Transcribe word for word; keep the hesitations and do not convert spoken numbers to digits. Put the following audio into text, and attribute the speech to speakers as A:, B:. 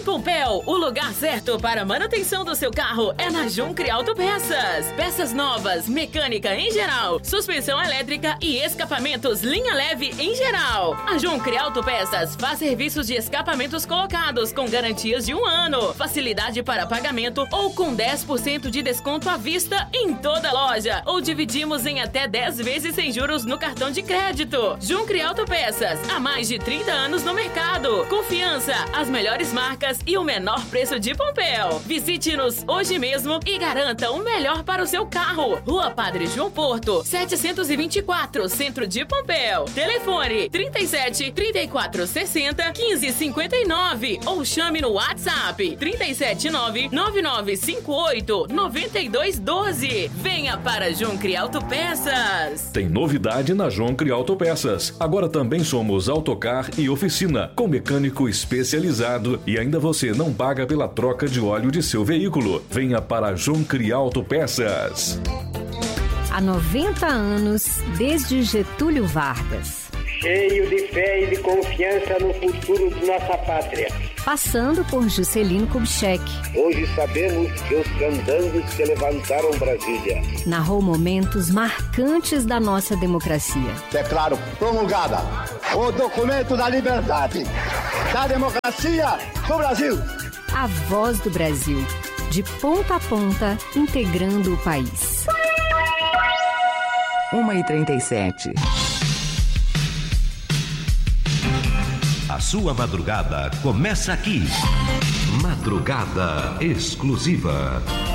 A: Pompéu, o lugar certo para a manutenção do seu carro é na Juncre Autopeças. Peças novas, mecânica em geral, suspensão elétrica e escapamentos linha leve em geral. A Juncre Autopeças faz serviços de escapamentos colocados com garantias de um ano, facilidade para pagamento ou com dez por cento de desconto à vista em toda loja, ou dividimos em até dez vezes sem juros no cartão de crédito. Juncre Autopeças, há mais de trinta anos no mercado. Confiança, as melhores marcas e o menor preço de Pompéu. Visite-nos hoje mesmo e garanta o melhor para o seu carro. Rua Padre João Porto, setecentos e vinte e quatro, Centro de Pompéu. Telefone trinta e sete, trinta e quatro sessenta, quinze cinquenta e nove ou chame no WhatsApp trinta e sete nove, nove nove cinco oito, nove dois um dois. Venha para Juncre Autopeças.
B: Tem novidade na Juncre Autopeças. Agora também somos autocar e oficina, com mecânico especializado, e ainda você não paga pela troca de óleo de seu veículo. Venha para Juncre Autopeças.
C: Há noventa anos, desde Getúlio Vargas.
D: Cheio de fé e de confiança no futuro de nossa pátria.
C: Passando por Juscelino Kubitschek.
D: Hoje sabemos que os candangos que levantaram Brasília.
C: Narrou momentos marcantes da nossa democracia.
E: Declaro promulgada o documento da liberdade, da democracia do Brasil.
C: A voz do Brasil, de ponta a ponta, integrando o país.
F: uma e trinta e sete.
G: A sua madrugada começa aqui. Madrugada Exclusiva.